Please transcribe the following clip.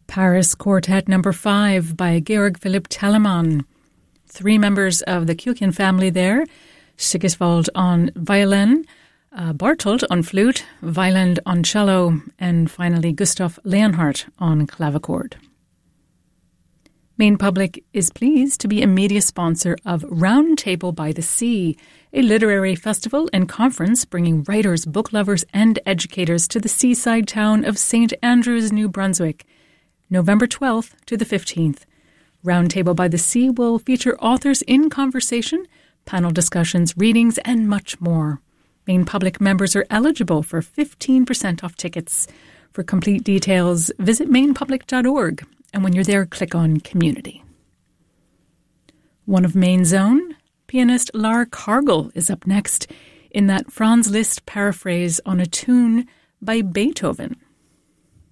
Paris Quartet No. 5 by Georg Philipp Telemann. 3 members of the Kuchen family there, Sigiswald on violin, Bartold on flute, Weiland on cello, and finally Gustav Leonhardt on clavichord. Maine Public is pleased to be a media sponsor of Round Table by the Sea, a literary festival and conference bringing writers, book lovers, and educators to the seaside town of St. Andrews, New Brunswick, November 12th to the 15th. Round Table by the Sea will feature authors in conversation, panel discussions, readings, and much more. Maine Public members are eligible for 15% off tickets. For complete details, visit mainepublic.org. And when you're there, click on Community. One of Maine's own, pianist Lar Cargill, is up next in that Franz Liszt paraphrase on a tune by Beethoven.